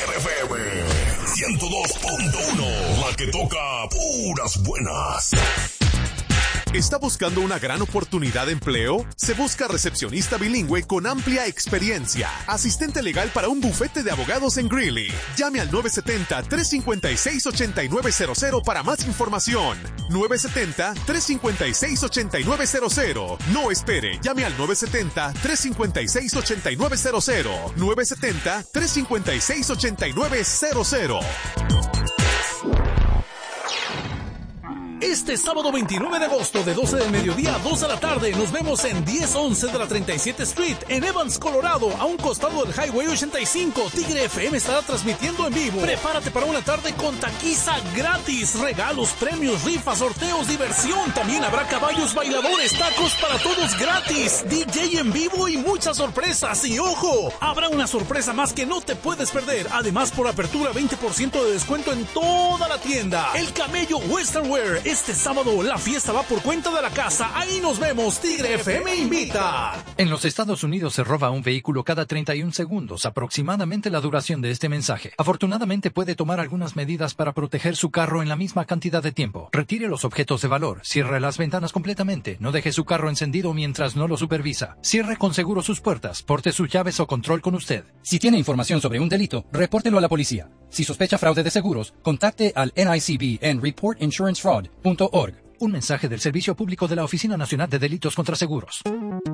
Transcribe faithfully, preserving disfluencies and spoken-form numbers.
Tigre F M ciento dos punto uno, la que toca puras buenas. ¿Está buscando una gran oportunidad de empleo? Se busca recepcionista bilingüe con amplia experiencia. Asistente legal para un bufete de abogados en Greeley. Llame al nueve siete cero, tres cinco seis, ocho nueve cero cero para más información. nueve siete cero, tres cinco seis, ocho nueve cero cero. No espere, llame al nueve siete cero, tres cinco seis, ocho nueve cero cero. nueve siete cero, tres cinco seis, ocho nueve cero cero. Este sábado veintinueve de agosto de doce del mediodía a dos de la tarde nos vemos en diez once de la treinta y siete Street en Evans, Colorado, a un costado del Highway ochenta y cinco. Tigre F M estará transmitiendo en vivo. Prepárate para una tarde con taquiza gratis, regalos, premios, rifas, sorteos, diversión. También habrá caballos, bailadores, tacos para todos gratis, D J en vivo y muchas sorpresas. Y ojo, habrá una sorpresa más que no te puedes perder. Además, por apertura, veinte por ciento de descuento en toda la tienda. El Camello Western Wear. Este sábado la fiesta va por cuenta de la casa. Ahí nos vemos. Tigre F M invita. En los Estados Unidos se roba un vehículo cada treinta y un segundos, aproximadamente la duración de este mensaje. Afortunadamente puede tomar algunas medidas para proteger su carro en la misma cantidad de tiempo. Retire los objetos de valor, cierre las ventanas completamente, no deje su carro encendido mientras no lo supervisa. Cierre con seguro sus puertas, porte sus llaves o control con usted. Si tiene información sobre un delito, repórtelo a la policía. Si sospecha fraude de seguros, contacte al N I C B en report insurance fraud punto org. Un mensaje del Servicio Público de la Oficina Nacional de Delitos contra Seguros.